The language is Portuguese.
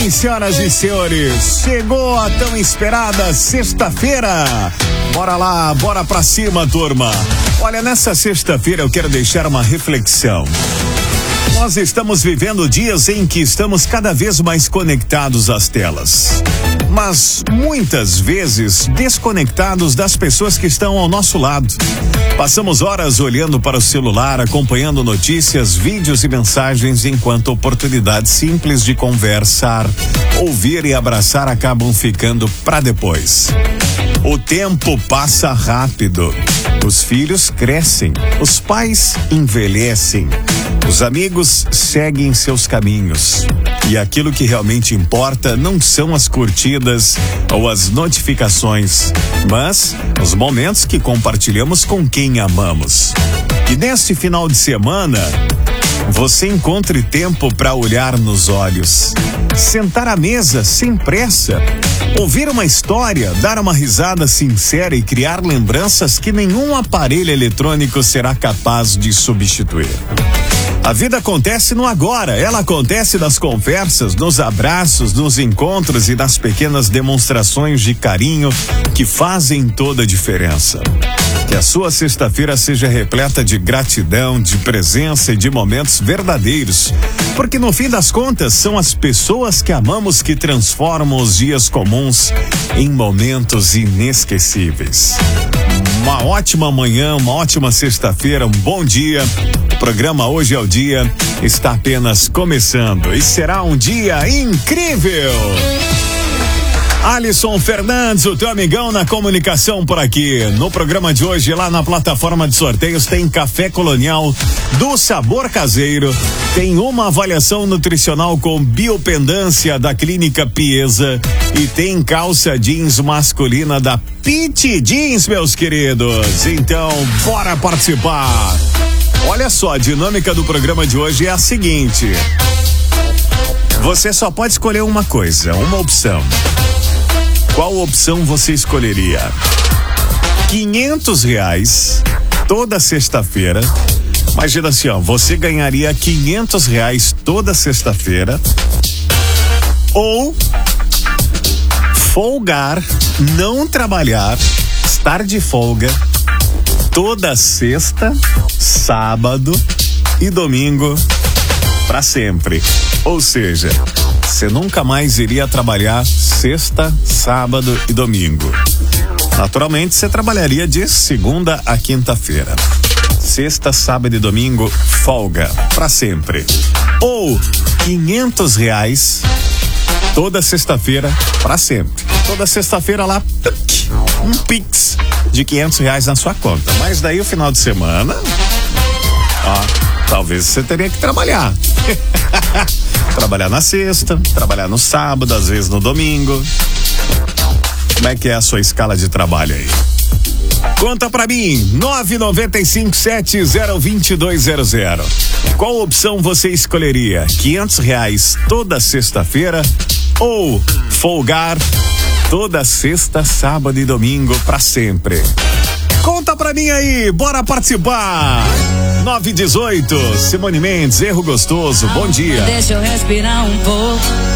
bem, senhoras e senhores? Chegou a tão esperada sexta-feira. Bora lá, bora pra cima, turma. Olha, nessa sexta-feira eu quero deixar uma reflexão. Nós estamos vivendo dias em que estamos cada vez mais conectados às telas, mas muitas vezes desconectados das pessoas que estão ao nosso lado. Passamos horas olhando para o celular, acompanhando notícias, vídeos e mensagens, enquanto oportunidades simples de conversar, ouvir e abraçar acabam ficando para depois. O tempo passa rápido. Os filhos crescem, os pais envelhecem, os amigos seguem seus caminhos. E aquilo que realmente importa não são as curtidas ou as notificações, mas os momentos que compartilhamos com quem amamos. E neste final de semana, você encontre tempo para olhar nos olhos, sentar à mesa sem pressa, ouvir uma história, dar uma risada sincera e criar lembranças que nenhum aparelho eletrônico será capaz de substituir. A vida acontece no agora, ela acontece nas conversas, nos abraços, nos encontros e nas pequenas demonstrações de carinho que fazem toda a diferença. Que a sua sexta-feira seja repleta de gratidão, de presença e de momentos verdadeiros, porque no fim das contas são as pessoas que amamos que transformam os dias comuns em momentos inesquecíveis. Uma ótima manhã, uma ótima sexta-feira, um bom dia. O programa Hoje é o Dia está apenas começando e será um dia incrível. Alisson Fernandes, o teu amigão na comunicação por aqui. No programa de hoje, lá na plataforma de sorteios, tem café colonial do sabor caseiro, tem uma avaliação nutricional com biopendância da Clínica Piesa e tem calça jeans masculina da Pit Jeans, meus queridos. Então, bora participar. Olha só, a dinâmica do programa de hoje é a seguinte: você só pode escolher uma coisa, uma opção. Qual opção você escolheria? R$500 toda sexta-feira. Imagina assim, ó, você ganharia R$500 toda sexta-feira. Ou folgar, não trabalhar, estar de folga toda sexta, sábado e domingo para sempre. Ou seja, você nunca mais iria trabalhar sexta, sábado e domingo. Naturalmente, você trabalharia de segunda a quinta-feira. Sexta, sábado e domingo, folga para sempre. Ou R$500 toda sexta-feira para sempre. Toda sexta-feira lá, um pix de R$500 na sua conta. Mas daí o final de semana, ó, talvez você teria que trabalhar. Trabalhar na sexta, trabalhar no sábado, às vezes no domingo. Como é que é a sua escala de trabalho aí? Conta pra mim, 995702200. Qual opção você escolheria? R$500 toda sexta-feira ou folgar toda sexta, sábado e domingo pra sempre? Conta pra mim aí, bora participar. 918, Simone Mendes, Erro Gostoso, bom dia. Deixa eu respirar um pouco.